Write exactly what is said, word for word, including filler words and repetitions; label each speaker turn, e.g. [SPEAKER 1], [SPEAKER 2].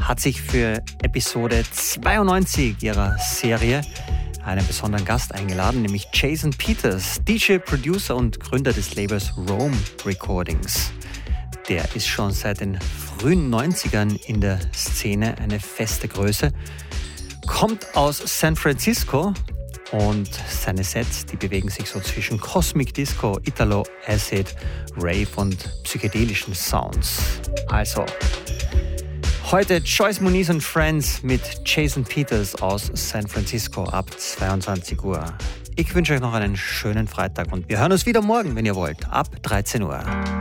[SPEAKER 1] hat sich für Episode zweiundneunzig ihrer Serie einen besonderen Gast eingeladen, nämlich Jason Peters, D J, Producer und Gründer des Labels Rome Recordings. Der ist schon seit den frühen neunzigern in der Szene eine feste Größe, kommt aus San Francisco und seine Sets, die bewegen sich so zwischen Cosmic Disco, Italo, Acid, Rave und psychedelischen Sounds. Also, heute Joyce Muniz und Friends mit Jason Peters aus San Francisco ab zweiundzwanzig Uhr. Ich wünsche euch noch einen schönen Freitag und wir hören uns wieder morgen, wenn ihr wollt, ab dreizehn Uhr.